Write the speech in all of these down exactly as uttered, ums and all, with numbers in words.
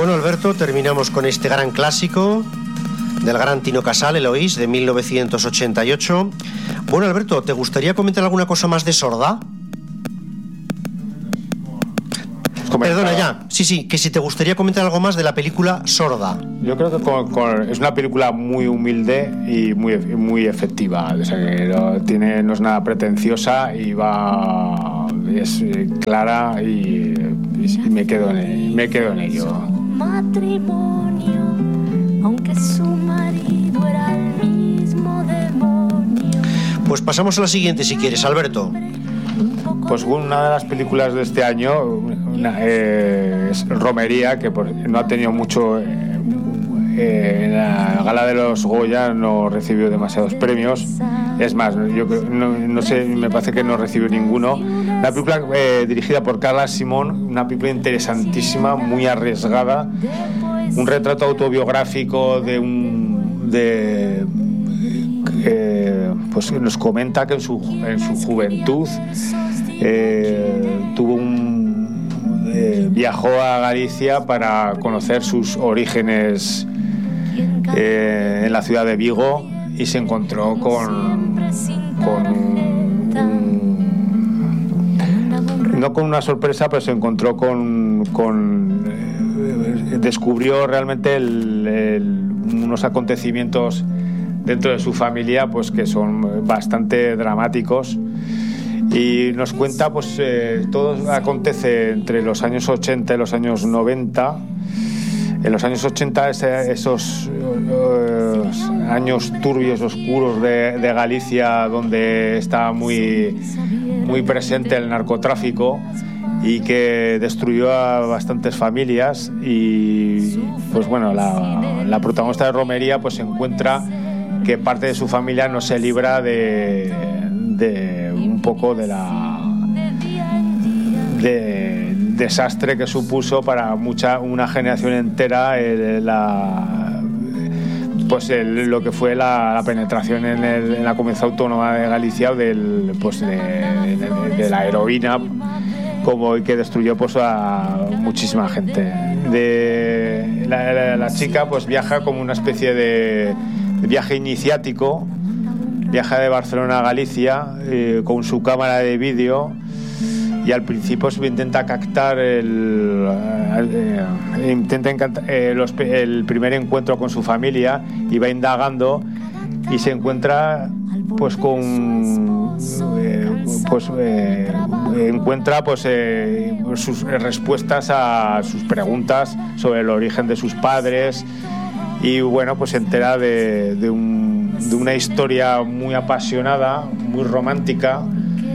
Bueno, Alberto, terminamos con este gran clásico del gran Tino Casal, Eloís, de mil novecientos ochenta y ocho. Bueno, Alberto, ¿te gustaría comentar alguna cosa más de Sorda? Perdona, ya. Sí, sí, que si te gustaría comentar algo más de la película Sorda. Yo creo que con, con, es una película muy humilde y muy, muy efectiva. O sea, que no, tiene, no es nada pretenciosa y va es clara y, y me quedo en, me quedo en ello. Matrimonio, aunque su marido era el mismo demonio. Pues pasamos a la siguiente si quieres, Alberto. Pues una de las películas de este año una, eh, es Romería, que por, no ha tenido mucho eh, eh, en la gala de los Goya, no recibió demasiados premios. Es más, yo no, no sé, me parece que no recibió ninguno. La película eh, dirigida por Carla Simón, una película interesantísima, muy arriesgada, un retrato autobiográfico de un de eh, pues nos comenta que en su en su juventud Eh, tuvo un eh, viajó a Galicia para conocer sus orígenes eh, en la ciudad de Vigo y se encontró con, con un, no con una sorpresa, pero se encontró con, con eh, descubrió realmente el, el, unos acontecimientos dentro de su familia pues que son bastante dramáticos. Y nos cuenta, pues eh, todo acontece entre los años ochenta y los años noventa. En los años ochenta, ese, esos eh, años turbios, oscuros de, de Galicia, donde está muy, muy presente el narcotráfico y que destruyó a bastantes familias. Y pues bueno, la, la protagonista de Romería pues se encuentra que parte de su familia no se libra de, de un poco de la de desastre que supuso para mucha una generación entera el, la pues el, lo que fue la, la penetración en, el, en la comunidad autónoma de Galicia del pues de, de, de la heroína, como que destruyó pues a muchísima gente. De la, la, la chica pues viaja como una especie de viaje iniciático, viaja de Barcelona a Galicia eh, con su cámara de vídeo y al principio pues, intenta captar el, eh, intenta encanta, eh, los, el primer encuentro con su familia y va indagando y se encuentra pues con eh, pues eh, encuentra pues eh, sus respuestas a sus preguntas sobre el origen de sus padres. Y bueno, pues se entera de, de, un, de una historia muy apasionada, muy romántica,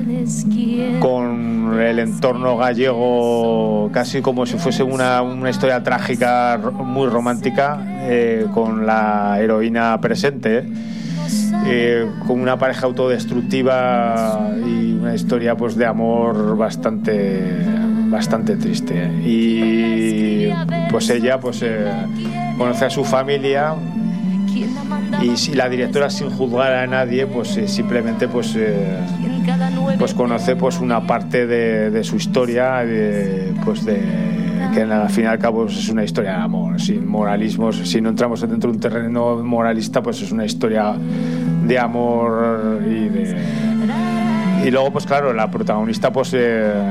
con el entorno gallego casi como si fuese una, una historia trágica muy romántica, eh, con la heroína presente, eh, con una pareja autodestructiva y una historia pues de amor bastante, bastante triste. Y pues ella pues eh, conoce a su familia y si la directora, sin juzgar a nadie, pues eh, simplemente pues eh, pues conoce pues una parte de, de su historia, de, pues de que al fin y al cabo pues, es una historia de amor, sin moralismos. Si no entramos dentro de un terreno moralista, pues es una historia de amor y de y luego pues claro, la protagonista pues eh,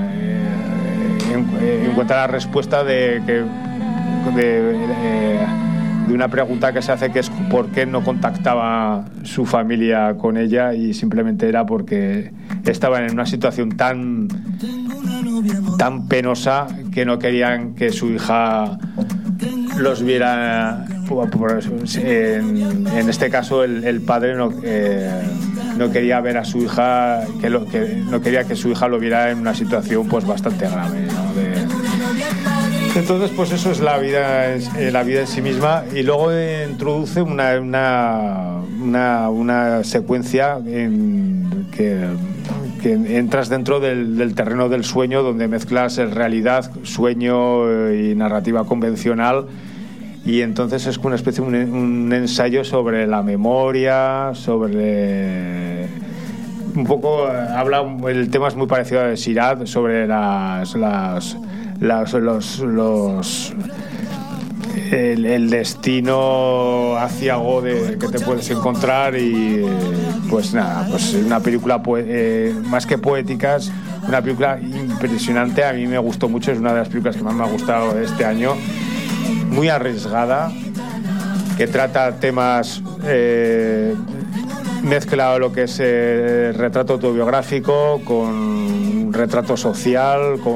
eh, encuentra la respuesta de que de, de, de una pregunta que se hace, que es por qué no contactaba su familia con ella, y simplemente era porque estaban en una situación tan tan penosa que no querían que su hija los viera. En, en este caso el, el padre no, eh, no quería ver a su hija, que, lo, que no quería que su hija lo viera en una situación pues bastante grave, ¿no? De, entonces pues eso es la vida, eh, la vida en sí misma. Y luego eh, introduce una, una, una, una secuencia en que, que entras dentro del, del terreno del sueño, donde mezclas realidad, sueño y narrativa convencional. Y entonces es una especie de un, un ensayo sobre la memoria, sobre un poco habla, el tema es muy parecido a de Sirad, sobre las las, las los, los el, el destino aciago de que te puedes encontrar y pues nada, pues una película eh, más que poética, es una película impresionante. A mí me gustó mucho, es una de las películas que más me ha gustado este año, muy arriesgada, que trata temas eh, mezclado lo que es eh, retrato autobiográfico con retrato social, con